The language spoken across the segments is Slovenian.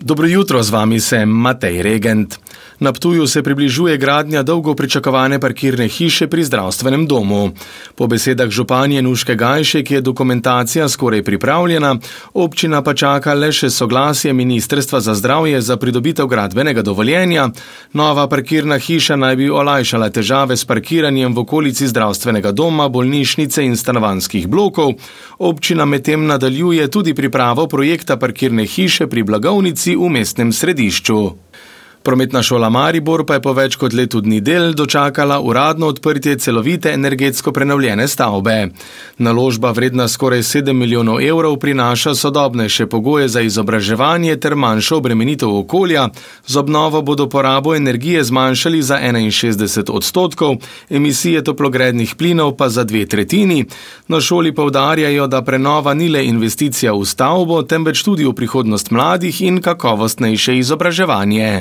Dobro jutro, z vami sem Matej Regent. Na Ptuju se približuje gradnja dolgo pričakovane parkirne hiše pri zdravstvenem domu. Po besedah županje Nuške Gajšek je dokumentacija skoraj pripravljena, občina pa čaka le še soglasje Ministrstva za zdravje za pridobitev gradbenega dovoljenja. Nova parkirna hiša naj bi olajšala težave s parkiranjem v okolici zdravstvenega doma, bolnišnice in stanovanjskih blokov. Občina medtem nadaljuje tudi pripravo projekta parkirne hiše pri Blagovnici v mestnem središču. Prometna šola Maribor pa je po več kot letu dni del dočakala uradno odprtje celovite energetsko prenovljene stavbe. Naložba vredna skoraj 7 milijonov evrov prinaša sodobnejše pogoje za izobraževanje ter manjšo obremenitev okolja. Z obnovo bodo porabo energije zmanjšali za 61%, emisije toplogrednih plinov pa za 2/3. Na šoli poudarjajo, da prenova ni le investicija v stavbo, temveč tudi v prihodnost mladih in kakovostnejše izobraževanje.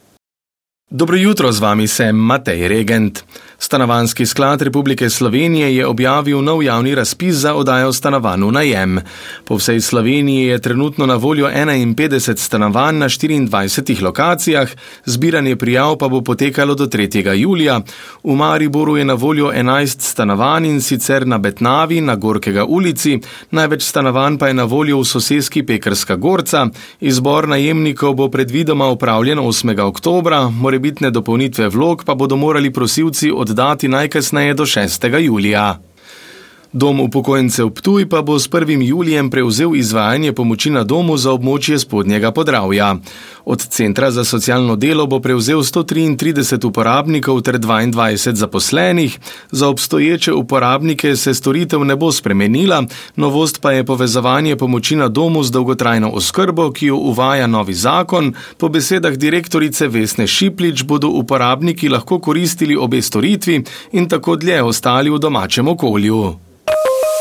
Dobro jutro, z vami sem Matej Regent. Stanovanjski sklad Republike Slovenije je objavil nov javni razpis za oddajo stanovanj v najem. Po vsej Sloveniji je trenutno na voljo 51 stanovanj na 24 lokacijah, zbiranje prijav pa bo potekalo do 3. julija. V Mariboru je na voljo 11 stanovanj in sicer na Betnavi, na Gorkega ulici, največ stanovanj pa je na voljo v soseski Pekrska Gorca. Izbor najemnikov bo predvidoma opravljen 8. oktobra, morebitne dopolnitve vlog pa bodo morali prosilci oddati najkasneje do 6. julija. Dom upokojencev Ptuj pa bo s 1. julijem prevzel izvajanje pomoči na domu za območje Spodnjega Podravja. Od Centra za socialno delo bo prevzel 133 uporabnikov ter 22 zaposlenih. Za obstoječe uporabnike se storitev ne bo spremenila, novost pa je povezovanje pomoči na domu z dolgotrajno oskrbo, ki jo uvaja novi zakon. Po besedah direktorice Vesne Šiplič bodo uporabniki lahko koristili obe storitvi in tako dlje ostali v domačem okolju.